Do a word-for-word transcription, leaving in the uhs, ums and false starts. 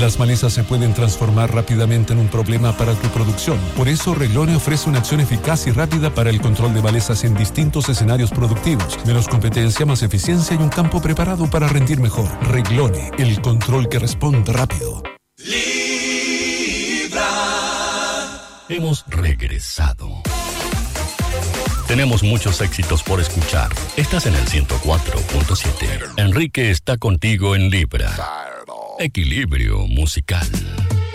Las malezas se pueden transformar rápidamente en un problema para tu producción. Por eso, Reglone ofrece una acción eficaz y rápida para el control de malezas en distintos escenarios productivos. Menos competencia, más eficiencia y un campo preparado para rendir mejor. Reglone, el control que responde rápido. Libra. Hemos regresado. Tenemos muchos éxitos por escuchar. Estás en el ciento cuatro punto siete. Enrique está contigo en Libra. Equilibrio musical.